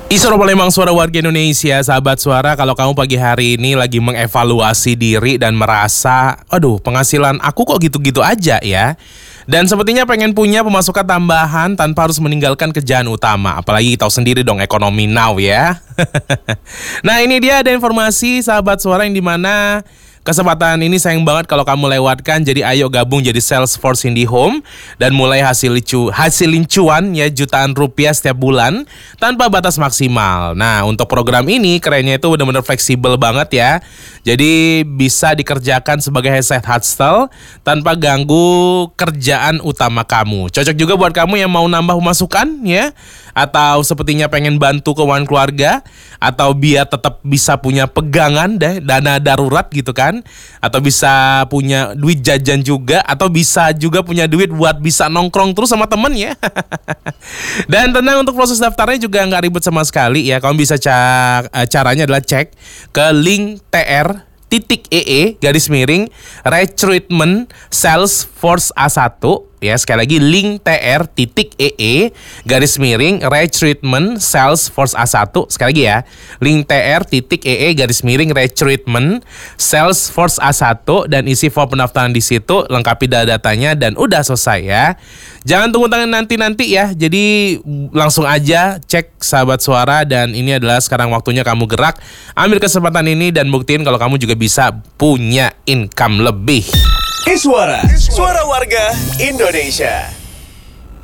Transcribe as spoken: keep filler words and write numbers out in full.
Isoro Palembang, suara warga Indonesia. Sahabat suara, kalau kamu pagi hari ini lagi mengevaluasi diri dan merasa, aduh penghasilan aku kok gitu-gitu aja ya, dan sepertinya pengen punya pemasukan tambahan tanpa harus meninggalkan kerjaan utama. Apalagi tahu sendiri dong ekonomi now ya. Nah, ini dia ada informasi sahabat suara yang dimana kesempatan ini sayang banget kalau kamu lewatkan. Jadi ayo gabung jadi Salesforce IndiHome dan mulai hasil cu hasilin cuan ya, jutaan rupiah setiap bulan tanpa batas maksimal. Nah, untuk program ini kerennya itu benar-benar fleksibel banget ya. Jadi bisa dikerjakan sebagai side hustle tanpa ganggu kerjaan utama kamu. Cocok juga buat kamu yang mau nambah pemasukan ya, atau sepertinya pengen bantu keuangan keluarga, atau biar tetap bisa punya pegangan deh, dana darurat gitu kan, atau bisa punya duit jajan juga, atau bisa juga punya duit buat bisa nongkrong terus sama temen ya. Dan tenang, untuk proses daftarnya juga nggak ribet sama sekali ya. Kamu bisa cak, caranya adalah cek ke link tr titik ee garis miring recruitment Salesforce A satu ya. Sekali lagi link tr titik ee garis miring recruitment Salesforce A satu. Sekali lagi ya, link tr titik ee garis miring recruitment Salesforce A satu, dan isi form pendaftaran di situ, lengkapi data-datanya dan udah selesai ya. Jangan tunggu tangan nanti-nanti ya. Jadi langsung aja cek sahabat suara, dan ini adalah sekarang waktunya kamu gerak. Ambil kesempatan ini dan buktiin kalau kamu juga bisa punya income lebih. Iswara, suara warga Indonesia.